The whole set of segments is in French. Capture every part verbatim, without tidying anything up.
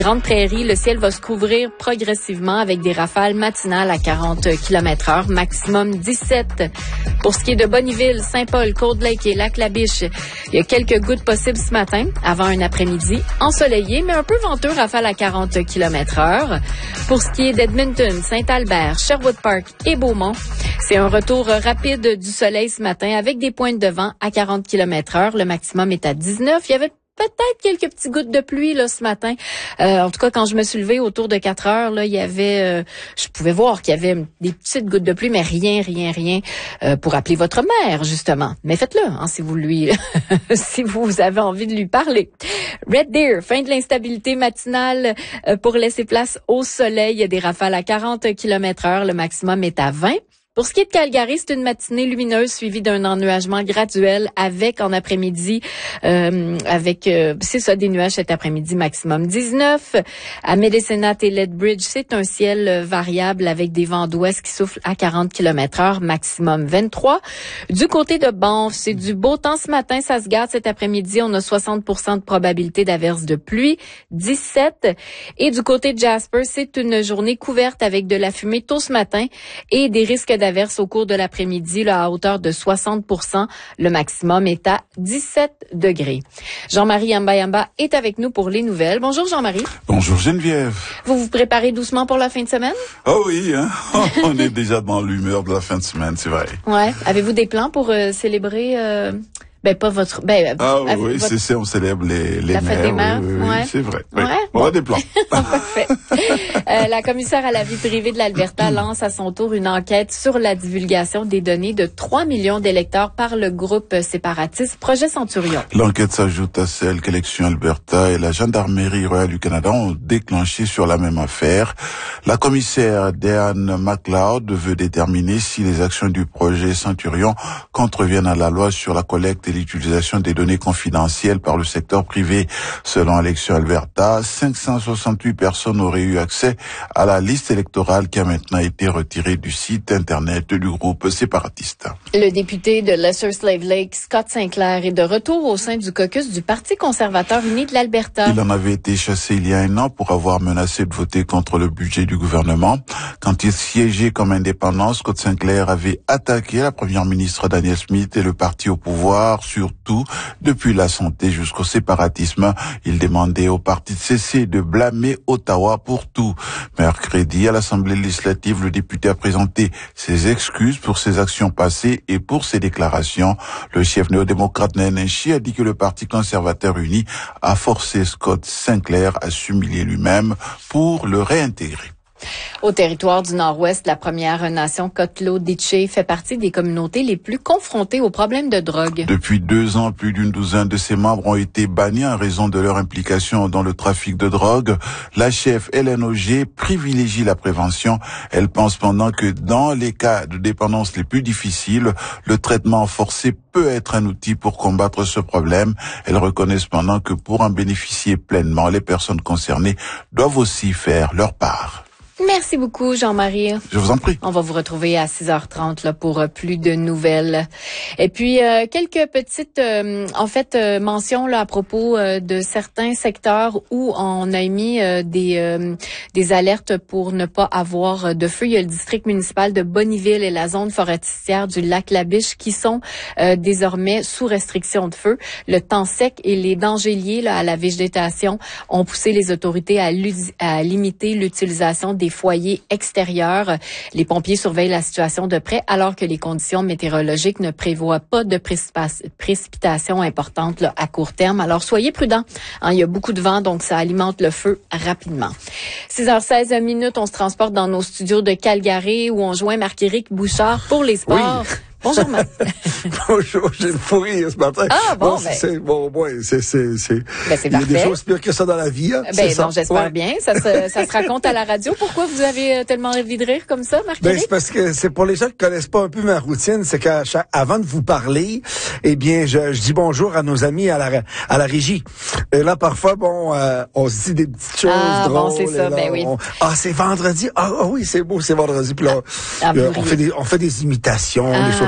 Grande Prairie, le ciel va se couvrir progressivement avec des rafales matinales à quarante kilomètres heure, maximum dix-sept. Pour ce qui est de Bonneville, Saint-Paul, Cold-Lake et Lac-La-Biche, il y a quelques gouttes possibles ce matin, avant un après-midi ensoleillé, mais un peu venteux, rafale à quarante kilomètres heure. Pour ce qui est d'Edmonton, Saint-Albert, Sherwood Park et Beaumont, c'est un retour rapide du soleil ce matin avec des pointes de vent à quarante kilomètres heure. Le maximum est à dix-neuf. Il y avait peut-être quelques petites gouttes de pluie là ce matin. Euh, en tout cas, quand je me suis levée autour de quatre heures, là, il y avait, euh, je pouvais voir qu'il y avait des petites gouttes de pluie, mais rien, rien, rien euh, pour appeler votre mère justement. Mais faites-le, hein, si vous lui, si vous avez envie de lui parler. Red Deer, fin de l'instabilité matinale euh, pour laisser place au soleil. Il y a des rafales à quarante kilomètres heure. Le maximum est à vingt. Pour ce qui est de Calgary, c'est une matinée lumineuse suivie d'un ennuagement graduel avec en après-midi, euh, avec, euh, c'est ça, des nuages cet après-midi, maximum dix-neuf. À Medicine et Lethbridge, c'est un ciel variable avec des vents d'ouest qui soufflent à quarante kilomètres heure, maximum vingt-trois. Du côté de Banff, c'est du beau temps ce matin, ça se garde cet après-midi. On a soixante pour cent de probabilité d'averse de pluie, dix-sept. Et du côté de Jasper, c'est une journée couverte avec de la fumée tôt ce matin et des risques d'averse au cours de l'après-midi là, à hauteur de soixante pour cent. Le maximum est à dix-sept degrés. Jean-Marie Yamba-Yamba est avec nous pour les nouvelles. Bonjour Jean-Marie. Bonjour Geneviève. Vous vous préparez doucement pour la fin de semaine? Oh oui, hein? On est déjà dans l'humeur de la fin de semaine, c'est vrai. Ouais. Avez-vous des plans pour euh, célébrer... Euh... Ben, pas votre... Ben, ah oui, oui votre... c'est ça, on célèbre les, les la mères. fête des mères, oui, oui, ouais. oui, c'est vrai. Oui. Ouais. On a des plans. Parfait. Euh, la commissaire à la vie privée de l'Alberta lance à son tour une enquête sur la divulgation des données de trois millions d'électeurs par le groupe séparatiste Projet Centurion. L'enquête s'ajoute à celle qu'Élections Alberta et la Gendarmerie royale du Canada ont déclenchée sur la même affaire. La commissaire Diane McLeod veut déterminer si les actions du projet Centurion contreviennent à la loi sur la collecte et l'utilisation des données confidentielles par le secteur privé. Selon Élections Alberta, cinq cent soixante-huit personnes auraient eu accès à la liste électorale qui a maintenant été retirée du site Internet du groupe séparatiste. Le député de Lesser-Slave Lake, Scott Sinclair, est de retour au sein du caucus du Parti conservateur uni de l'Alberta. Il en avait été chassé il y a un an pour avoir menacé de voter contre le budget du gouvernement. Quand il siégeait comme indépendant, Scott Sinclair avait attaqué la première ministre Danielle Smith et le parti au pouvoir, surtout depuis la santé jusqu'au séparatisme. Il demandait au parti de cesser de blâmer Ottawa pour tout. Mercredi, à l'Assemblée législative, le député a présenté ses excuses pour ses actions passées et pour ses déclarations. Le chef néo-démocrate Neil Nenshi a dit que le Parti conservateur uni a forcé Scott Sinclair à s'humilier lui-même pour le réintégrer. Au territoire du Nord-Ouest, la Première Nation Cotelot-Ditché fait partie des communautés les plus confrontées aux problèmes de drogue. Depuis deux ans, plus d'une douzaine de ses membres ont été bannis en raison de leur implication dans le trafic de drogue. La chef Hélène Auger privilégie la prévention. Elle pense cependant que dans les cas de dépendance les plus difficiles, le traitement forcé peut être un outil pour combattre ce problème. Elle reconnaît cependant que pour en bénéficier pleinement, les personnes concernées doivent aussi faire leur part. Merci beaucoup, Jean-Marie. Je vous en prie. On va vous retrouver à six heures trente là, pour euh, plus de nouvelles. Et puis, euh, quelques petites, euh, en fait, euh, mentions là, à propos euh, de certains secteurs où on a émis euh, des, euh, des alertes pour ne pas avoir de feu. Il y a le district municipal de Bonneville et la zone forestière du Lac-La-Biche qui sont euh, désormais sous restriction de feu. Le temps sec et les dangers liés là, à la végétation ont poussé les autorités à, à limiter l'utilisation des foyers extérieurs. Les pompiers surveillent la situation de près alors que les conditions météorologiques ne prévoient pas de précipitations importantes là, à court terme. Alors, soyez prudents. Hein, il y a beaucoup de vent, donc ça alimente le feu rapidement. six heures seize minutes, on se transporte dans nos studios de Calgary où on joint Marc-Éric Bouchard pour les sports. Oui. Bonjour, Marc. Bonjour, j'ai le fou rire ce matin. Ah, bon, bon ben. C'est, bon, ouais, c'est, c'est, c'est. Ben, c'est il y a parfait. des choses pires que ça dans la vie, hein. Ben, c'est non, ça. j'espère ouais. bien. Ça se, ça se raconte à la radio. Pourquoi vous avez tellement envie de rire comme ça, Marc-Éric? Ben, c'est parce que c'est pour les gens qui connaissent pas un peu ma routine, c'est qu'à chaque, avant de vous parler, eh bien, je, je dis bonjour à nos amis à la, à la régie. Et là, parfois, bon, euh, on se dit des petites choses ah, drôles. bon, c'est ça, là, ben oui. On, ah, c'est vendredi. Ah, ah oui, c'est beau, c'est vendredi. Puis là, ah, euh, on fait des, on fait des imitations, ah, des choses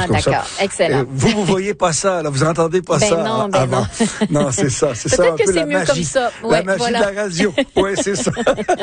ah, comme ça. D'accord, excellent. Euh, vous, vous voyez pas ça, là, vous entendez pas ben ça non, ben avant. Non, non c'est ça, c'est ça Peut-être un que peu c'est la mieux magie. comme ça. La Ouais, magie voilà. de la radio. Oui, c'est ça.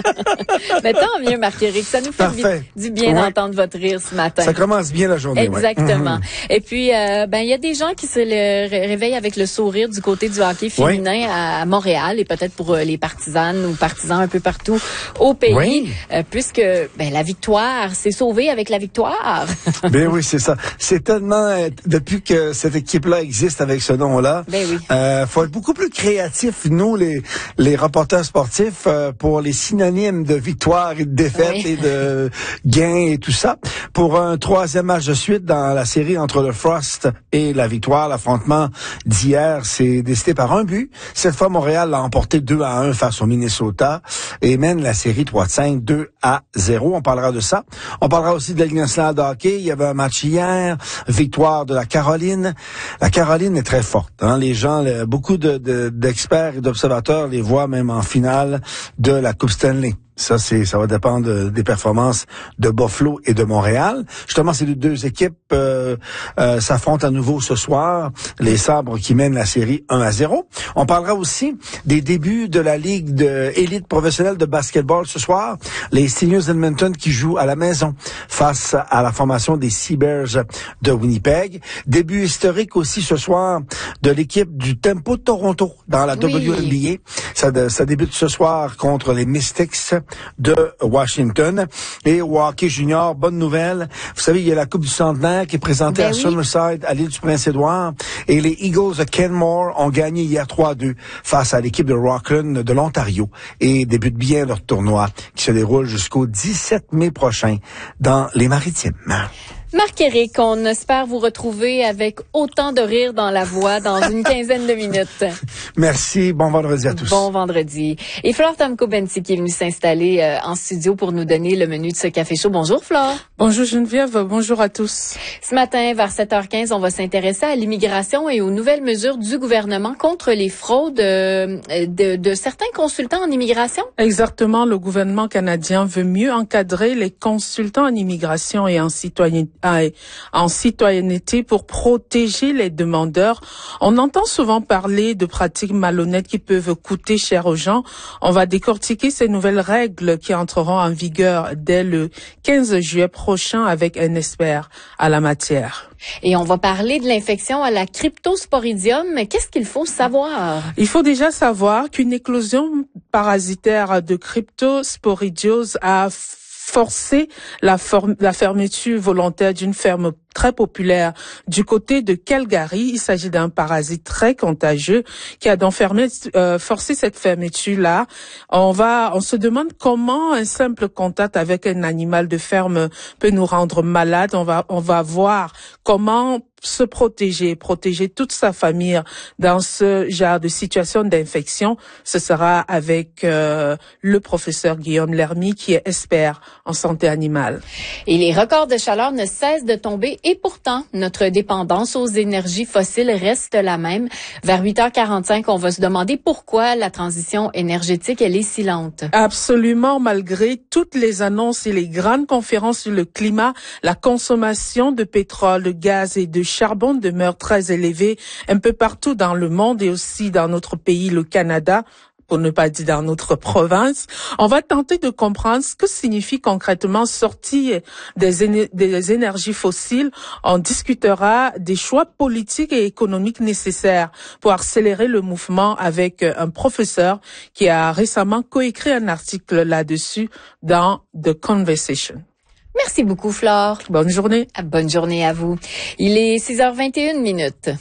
Mais tant mieux, Marc-Éric. Ça nous fait Parfait. du bien Ouais. d'entendre votre rire ce matin. Ça commence bien la journée. Exactement. Ouais. Mm-hmm. Et puis, euh, ben, il y a des gens qui se le ré- réveillent avec le sourire du côté du hockey féminin oui. à Montréal et peut-être pour euh, les partisanes ou partisans un peu partout au pays, oui. euh, puisque ben, la victoire s'est sauvée avec la victoire. Ben oui, c'est ça. C'est tellement euh, depuis que cette équipe-là existe avec ce nom-là. Ben oui. Euh, faut être beaucoup plus créatifs, nous, les les reporters sportifs, euh, pour les synonymes de victoire et de défaite oui. et de gain et tout ça. Pour un troisième match de suite dans la série entre le Frost et la victoire, l'affrontement d'hier s'est décidé par un but. Cette fois, Montréal l'a emporté deux à un face au Minnesota et mène la série trois à cinq, deux à zéro. On parlera de ça. On parlera aussi de la Ligue nationale de hockey. Il y avait un match hier, victoire de la Caroline. La Caroline est très forte. Hein? Les gens, beaucoup de, de, d'experts et d'observateurs les voient même en finale de la Coupe Stanley. Ça, c'est, ça va dépendre des performances de Buffalo et de Montréal. Justement, ces deux équipes euh, euh, s'affrontent à nouveau ce soir. Les Sabres qui mènent la série un à zéro. On parlera aussi des débuts de la Ligue de élite professionnelle de basketball ce soir. Les Seniors d'Edmonton qui jouent à la maison face à la formation des Sea Bears de Winnipeg. Début historique aussi ce soir de l'équipe du Tempo de Toronto dans la oui. W N B A. Ça, ça débute ce soir contre les Mystics de Washington. Et au hockey junior, bonne nouvelle. Vous savez, il y a la Coupe du Centenaire qui est présentée ben à oui. Summerside, à l'île du Prince-Édouard. Et les Eagles de Kenmore ont gagné hier trois à deux face à l'équipe de Rockland de l'Ontario. Et débutent bien leur tournoi qui se déroule jusqu'au dix-sept mai prochain dans les Maritimes. Marc-Éric, on espère vous retrouver avec autant de rire dans la voix dans une quinzaine de minutes. Merci. Bon vendredi à tous. Bon vendredi. Et Flore Tamko-Bensi qui est venue s'installer euh, en studio pour nous donner le menu de ce café chaud. Bonjour Flore. Bonjour Geneviève, bonjour à tous. Ce matin, vers sept heures quinze, on va s'intéresser à l'immigration et aux nouvelles mesures du gouvernement contre les fraudes euh, de, de certains consultants en immigration. Exactement. Le gouvernement canadien veut mieux encadrer les consultants en immigration et en citoyenneté. en citoyenneté pour protéger les demandeurs. On entend souvent parler de pratiques malhonnêtes qui peuvent coûter cher aux gens. On va décortiquer ces nouvelles règles qui entreront en vigueur dès le quinze juillet prochain avec un expert à la matière. Et on va parler de l'infection à la cryptosporidium. Mais qu'est-ce qu'il faut savoir? Il faut déjà savoir qu'une éclosion parasitaire de cryptosporidiose a forcer la, forme, la fermeture volontaire d'une ferme très populaire du côté de Calgary. Il s'agit d'un parasite très contagieux qui a donc fermé, euh, forcé cette fermeture-là. On va, on se demande comment un simple contact avec un animal de ferme peut nous rendre malades. On va, on va voir comment se protéger, protéger toute sa famille dans ce genre de situation d'infection. Ce sera avec euh, le professeur Guillaume Lermy qui est expert en santé animale. Et les records de chaleur ne cessent de tomber et pourtant, notre dépendance aux énergies fossiles reste la même. Vers huit heures quarante-cinq, on va se demander pourquoi la transition énergétique, elle est si lente. Absolument, malgré toutes les annonces et les grandes conférences sur le climat, la consommation de pétrole, de gaz et de charbon demeure très élevée un peu partout dans le monde et aussi dans notre pays, le Canada, pour ne pas dire dans notre province. On va tenter de comprendre ce que signifie concrètement sortir des, éner- des énergies fossiles. On discutera des choix politiques et économiques nécessaires pour accélérer le mouvement avec un professeur qui a récemment coécrit un article là-dessus dans The Conversation. Merci beaucoup, Flore. Bonne journée. Bonne journée à vous. Il est six heures vingt et une minutes.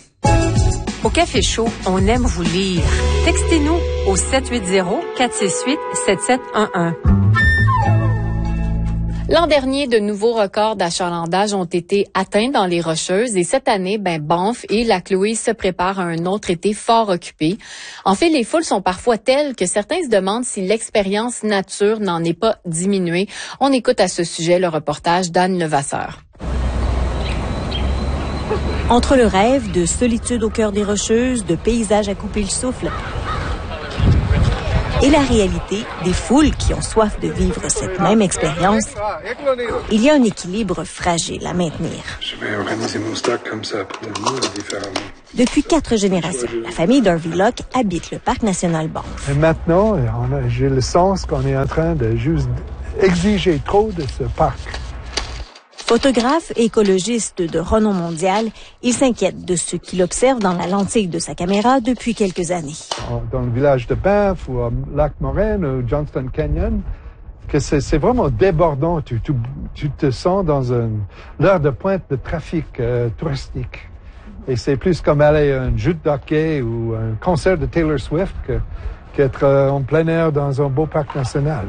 Au Café Chaud, on aime vous lire. Textez-nous au sept huit zéro, quatre six huit, sept sept un un. L'an dernier, de nouveaux records d'achalandage ont été atteints dans les Rocheuses et cette année, ben, Banff et la Chloé se préparent à un autre été fort occupé. En fait, les foules sont parfois telles que certains se demandent si l'expérience nature n'en est pas diminuée. On écoute à ce sujet le reportage d'Anne Levasseur. Entre le rêve de solitude au cœur des Rocheuses, de paysages à couper le souffle et la réalité des foules qui ont soif de vivre cette même expérience, il y a un équilibre fragile à maintenir. Je vais organiser mon stock comme ça pour le monde différemment. Depuis quatre générations, la famille d'Harvey Locke habite le parc national Banff. Et maintenant, on a, j'ai le sens qu'on est en train de juste exiger trop de ce parc. Photographe et écologiste de renom mondial, il s'inquiète de ce qu'il observe dans la lentille de sa caméra depuis quelques années. Dans le village de Banff ou à Lac-Moraine ou Johnston Canyon, que c'est, c'est vraiment débordant. Tu, tu, tu te sens dans une l'heure de pointe de trafic euh, touristique. Et c'est plus comme aller à un jeu de hockey ou un concert de Taylor Swift que, qu'être euh, en plein air dans un beau parc national.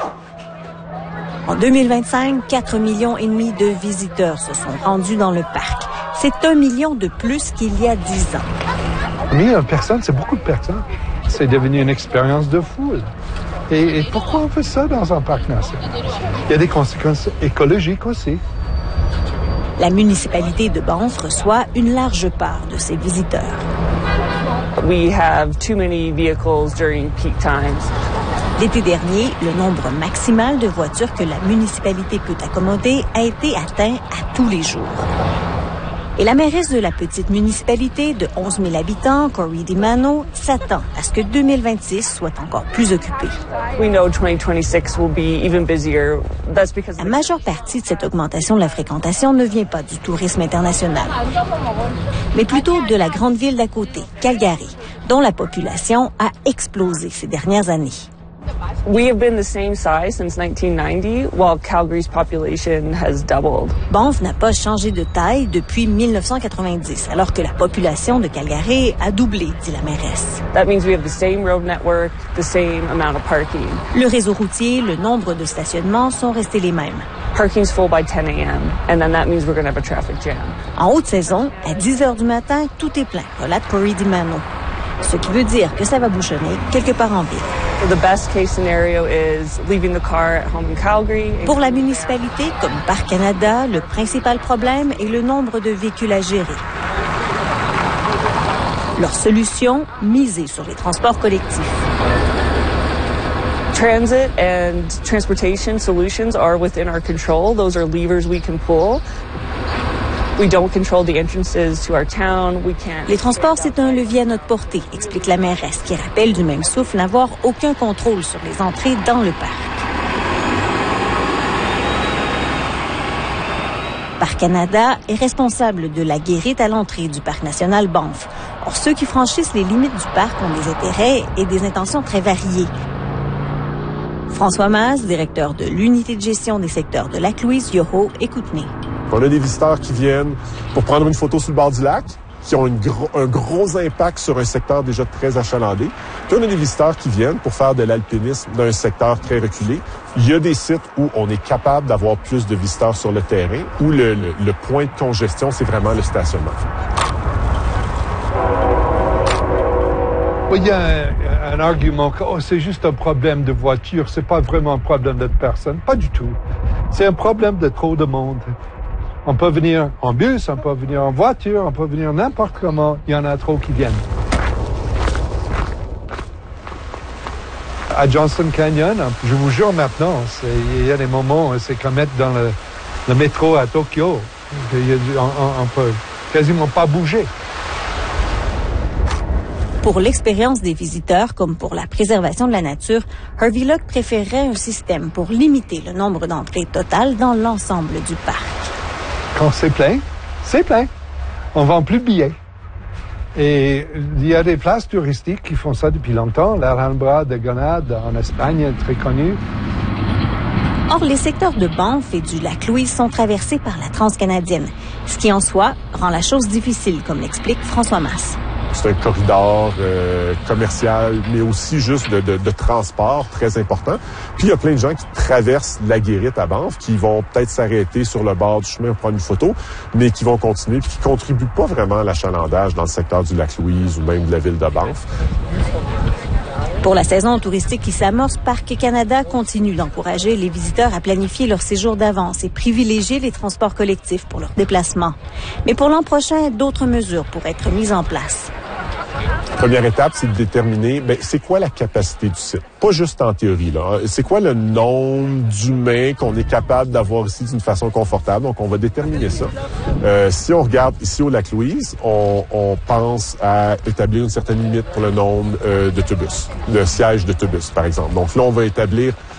En deux mille vingt-cinq, quatre millions et demi de visiteurs se sont rendus dans le parc. C'est un million de plus qu'il y a dix ans. Un million de personnes, c'est beaucoup de personnes. C'est devenu une expérience de foule. Et, et pourquoi on fait ça dans un parc national? Il y a des conséquences écologiques aussi. La municipalité de Banff reçoit une large part de ses visiteurs. We have too many vehicles during peak times. L'été dernier, le nombre maximal de voitures que la municipalité peut accommoder a été atteint à tous les jours. Et la mairesse de la petite municipalité de onze mille habitants, Corey DiMano, s'attend à ce que deux mille vingt-six soit encore plus occupé. We know twenty twenty-six will be even busier. That's because La majeure partie de cette augmentation de la fréquentation ne vient pas du tourisme international, mais plutôt de la grande ville d'à côté, Calgary, dont la population a explosé ces dernières années. We have been the same size since nineteen ninety, while Calgary's population has doubled. Banff n'a pas changé de taille depuis mille neuf cent quatre-vingt-dix, alors que la population de Calgary a doublé, dit la mairesse. That means we have the same road network, the same amount of parking. Le réseau routier, le nombre de stationnements sont restés les mêmes. Parking's full by ten a.m., and then that means we're going to have a traffic jam. En haute saison, à dix heures du matin, tout est plein, relate Corey DiMano. Ce qui veut dire que ça va bouchonner quelque part en ville. The best case scenario is leaving the car at home in Calgary. Pour la municipalité, comme Parc Canada, le principal problème est le nombre de véhicules à gérer. Leur solution, miser sur les transports collectifs. Transit and transportation solutions are within our control. Those are levers we can pull. We don't control the entrances to our town. We can't. Les transports, c'est un levier à notre portée, explique la mairesse, qui rappelle du même souffle n'avoir aucun contrôle sur les entrées dans le parc. Parc Canada est responsable de la guérite à l'entrée du parc national Banff. Or, ceux qui franchissent les limites du parc ont des intérêts et des intentions très variées. François Mas, directeur de l'unité de gestion des secteurs de Lac-Louise, Yoho et Kootenay. On a des visiteurs qui viennent pour prendre une photo sur le bord du lac, qui ont une gro- un gros impact sur un secteur déjà très achalandé. Puis on a des visiteurs qui viennent pour faire de l'alpinisme dans un secteur très reculé. Il y a des sites où on est capable d'avoir plus de visiteurs sur le terrain, où le, le, le point de congestion, c'est vraiment le stationnement. Il y a un, un argument que oh, c'est juste un problème de voiture, c'est pas vraiment un problème de personne. Pas du tout. C'est un problème de trop de monde. On peut venir en bus, on peut venir en voiture, on peut venir n'importe comment. Il y en a trop qui viennent. À Johnston Canyon, je vous jure maintenant, c'est, il y a des moments, c'est comme être dans le, le métro à Tokyo. Il y a, on, on, on peut quasiment pas bouger. Pour l'expérience des visiteurs, comme pour la préservation de la nature, Harvey Locke préférerait un système pour limiter le nombre d'entrées totales dans l'ensemble du parc. Quand c'est plein, c'est plein. On vend plus de billets. Et il y a des places touristiques qui font ça depuis longtemps. L'Alhambra de Grenade en Espagne, très connue. Or, les secteurs de Banff et du Lac-Louise sont traversés par la Transcanadienne, ce qui en soi rend la chose difficile, comme l'explique François Mas. C'est un corridor euh, commercial, mais aussi juste de, de, de transport très important. Puis il y a plein de gens qui traversent la Guérite à Banff, qui vont peut-être s'arrêter sur le bord du chemin pour prendre une photo, mais qui vont continuer, puis qui contribuent pas vraiment à l'achalandage dans le secteur du Lac-Louise ou même de la ville de Banff. Pour la saison touristique qui s'amorce, Parc Canada continue d'encourager les visiteurs à planifier leur séjour d'avance et privilégier les transports collectifs pour leurs déplacements. Mais pour l'an prochain, d'autres mesures pourraient être mises en place. Première étape, c'est de déterminer, ben, c'est quoi la capacité du site? Pas juste en théorie, là. C'est quoi le nombre d'humains qu'on est capable d'avoir ici d'une façon confortable? Donc, on va déterminer ça. Euh, si on regarde ici au Lac-Louise, on, on pense à établir une certaine limite pour le nombre euh, d'autobus, de sièges d'autobus, par exemple. Donc là, on va établir